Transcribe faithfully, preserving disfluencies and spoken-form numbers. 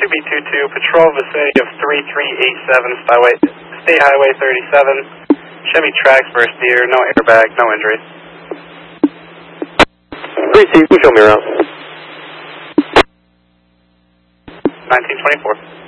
two B two two, patrol vicinity of three three eight seven, Styway, State Highway thirty-seven, Chevy Trax versus Deer, no airbag, no injuries. Receive, show me around. nineteen twenty-four.